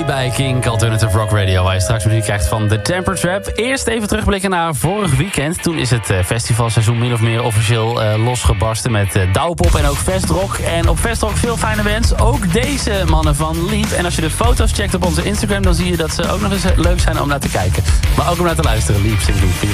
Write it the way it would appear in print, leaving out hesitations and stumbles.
Bij Kink Alternative Rock Radio, waar je straks muziek krijgt van The Temper Trap. Eerst even terugblikken naar vorig weekend. Toen is het festivalseizoen min of meer officieel losgebarsten met Douwpop en ook Festrock. En op Festrock veel fijne bands, ook deze mannen van Leap. En als je de foto's checkt op onze Instagram, dan zie je dat ze ook nog eens leuk zijn om naar te kijken. Maar ook om naar te luisteren. Leap zingt